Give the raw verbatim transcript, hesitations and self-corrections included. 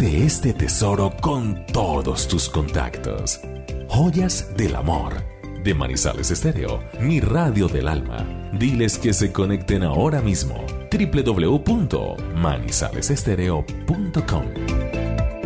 Comparte este tesoro con todos tus contactos. Joyas del Amor, de Manizales Estéreo, mi radio del alma. Diles que se conecten ahora mismo. doble u doble u doble u punto manizales estéreo punto com